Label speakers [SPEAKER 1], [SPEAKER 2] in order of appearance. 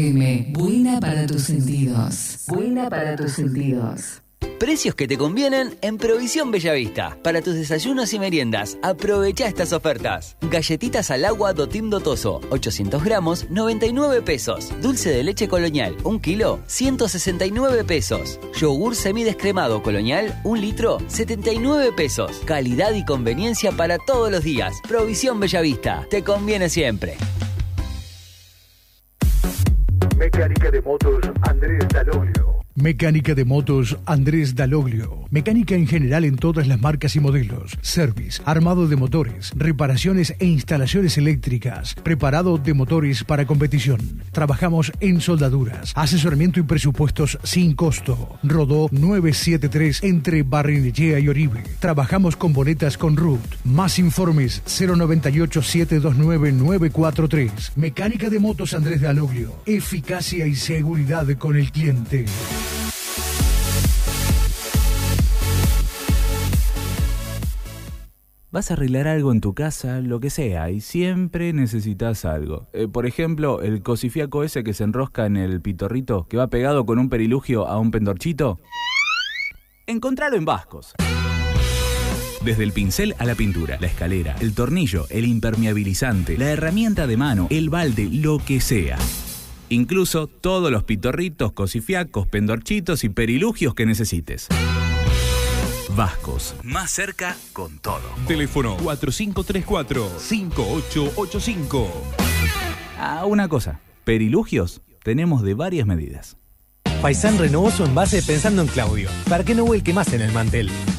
[SPEAKER 1] Buena para tus sentidos. Buena para tus sentidos.
[SPEAKER 2] Precios que te convienen en Provisión Bellavista. Para tus desayunos y meriendas, aprovecha estas ofertas. Galletitas al agua Dotim Dotoso, 800 gramos, 99 pesos. Dulce de leche Colonial, 1 kilo, 169 pesos. Yogur semidescremado Colonial, 1 litro, 79 pesos. Calidad y conveniencia para todos los días. Provisión Bellavista. Te conviene siempre.
[SPEAKER 3] Mecánica de motos Andrés Daloglio.
[SPEAKER 4] Mecánica de motos Andrés Daloglio. Mecánica en general en todas las marcas y modelos. Service, armado de motores, reparaciones e instalaciones eléctricas. Preparado de motores para competición. Trabajamos en soldaduras, asesoramiento y presupuestos sin costo. Rodó 973 entre Barrenechea y Oribe. Trabajamos con boletas con RUT. Más informes 098-729-943. Mecánica de motos Andrés Daloglio. Eficacia y seguridad con el cliente.
[SPEAKER 5] Vas a arreglar algo en tu casa, lo que sea, y siempre necesitas algo. Por ejemplo, el cosifiaco ese que se enrosca en el pitorrito, que va pegado con un perilugio a un pendorchito. Encontralo en Vascos. Desde el pincel a la pintura, la escalera, el tornillo, el impermeabilizante, la herramienta de mano, el balde, lo que sea. Incluso todos los pitorritos, cosifiacos, pendorchitos y perilugios que necesites. Vascos, más cerca con todo.
[SPEAKER 6] Teléfono 4534-5885.
[SPEAKER 5] Una cosa, perilugios tenemos de varias medidas.
[SPEAKER 7] Paisán renovó su envase pensando en Claudio, para que no vuelque más en el mantel.